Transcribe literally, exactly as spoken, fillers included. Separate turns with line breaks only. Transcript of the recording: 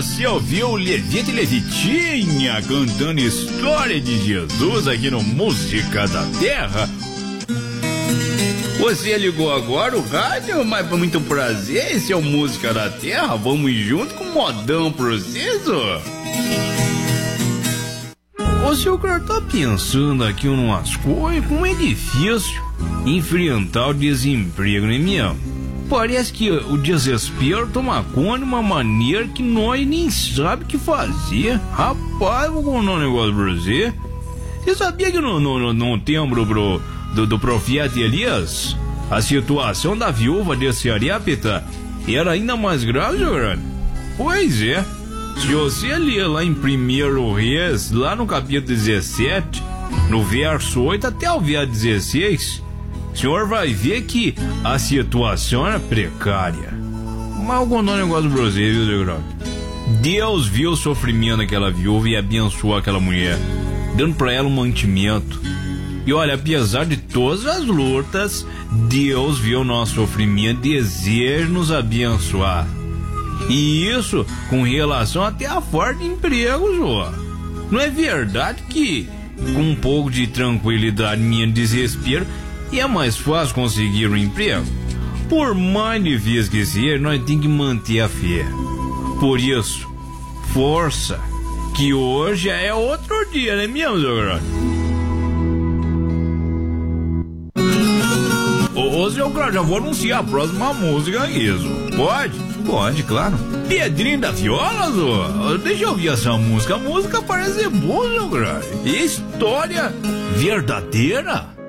Você ouviu Levita e Levitinha cantando História de Jesus aqui no Música da Terra? Você ligou agora o rádio, mas com muito prazer, esse é o Música da Terra, vamos junto com o modão preciso. O seu cara tá pensando aqui umas coisas, como é difícil enfrentar o desemprego, não é mesmo? Parece que o desespero toma conta de uma maneira que nós nem sabemos o que fazer. Rapaz, vou contar um negócio pra você. Você sabia que no, no, no tempo pro, do, do profeta Elias, a situação da viúva desse Sarepta era ainda mais grave, seu grande? Pois é. Se você ler lá em primeiro Reis, lá no capítulo dezessete, no verso oito até o verso dezesseis, o senhor vai ver que a situação era precária. Mas eu vou contar um negócio pra você, viu, Zé Grande? Deus viu o sofrimento daquela viúva e abençoou aquela mulher, dando pra ela um mantimento. E olha, apesar de todas as lutas, Deus viu o nosso sofrimento e deseja nos abençoar. E isso com relação até a falta de empregos, ó. Não é verdade que com um pouco de tranquilidade minha desespero é mais fácil conseguir um emprego? Por mais difícil que seja, nós temos que manter a fé. Por isso, força, que hoje é outro dia, não é mesmo, seu grande? Ô, seu grande, já vou anunciar a próxima música aqui, Zô. Pode? Pode, claro. Pedrinho da Viola, Zô. Deixa eu ouvir essa música. A música parece boa, seu grande. História verdadeira.